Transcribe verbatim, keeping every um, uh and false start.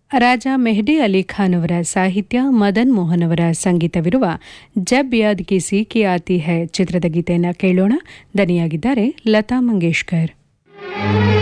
ರಾಜ ಮೆಹದಿ ಅಲಿ ಖಾನ್ ಅವರ ಸಾಹಿತ್ಯ, ಮದನ್ ಮೋಹನ್ ಅವರ ಸಂಗೀತವಿರುವ ಜಬ್ ಯಾದ್ ಕಿಸಿ ಕಿ ಆತಿ ಹೈ ಚಿತ್ರದ ಗೀತೆಯನ್ನು ಕೇಳೋಣ. ದನಿಯಾಗಿದ್ದಾರೆ ಲತಾ ಮಂಗೇಶ್ಕರ್.